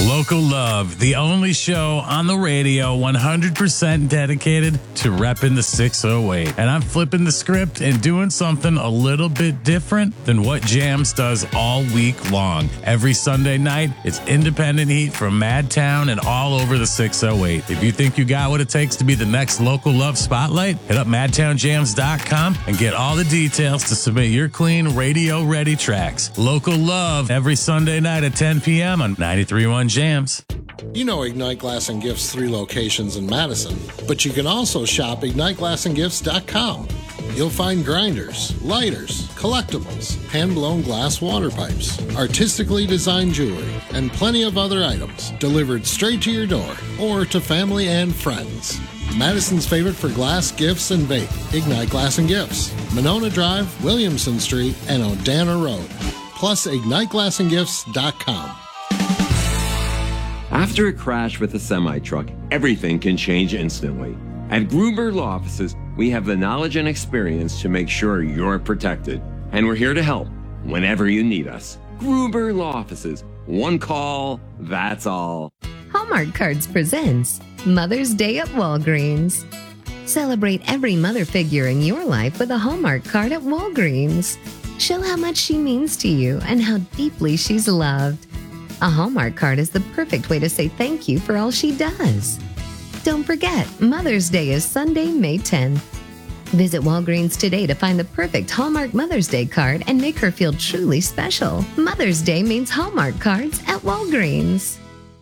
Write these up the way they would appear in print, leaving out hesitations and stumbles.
Local Love, the only show on the radio 100% dedicated to repping the 608. And I'm flipping the script and doing something a little bit different than what Jams does all week long. Every Sunday night, it's independent heat from Madtown and all over the 608. If you think you got what it takes to be the next Local Love spotlight, hit up MadtownJams.com and get all the details to submit your clean, radio-ready tracks. Local Love, every Sunday night at 10 p.m. on 93.1 Jams. You know Ignite Glass and Gifts' 3 locations in Madison, but you can also shop IgniteGlassandGifts.com. You'll find grinders, lighters, collectibles, hand-blown glass water pipes, artistically designed jewelry, and plenty of other items delivered straight to your door or to family and friends. Madison's favorite for glass, gifts, and bake, Ignite Glass and Gifts, Monona Drive, Williamson Street, and Odana Road. Plus, IgniteGlassandGifts.com. After a crash with a semi-truck, everything can change instantly. At Gruber Law Offices, we have the knowledge and experience to make sure you're protected. And we're here to help whenever you need us. Gruber Law Offices. One call, that's all. Hallmark Cards presents Mother's Day at Walgreens. Celebrate every mother figure in your life with a Hallmark card at Walgreens. Show how much she means to you and how deeply she's loved. A Hallmark card is the perfect way to say thank you for all she does. Don't forget, Mother's Day is Sunday, May 10th. Visit Walgreens today to find the perfect Hallmark Mother's Day card and make her feel truly special. Mother's Day means Hallmark cards at Walgreens.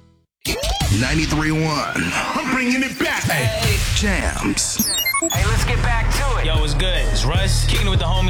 93.1. I'm bringing it back. Hey, Jams. Hey, let's get back to it. Yo, what's good? It's Russ, kicking it with the homies.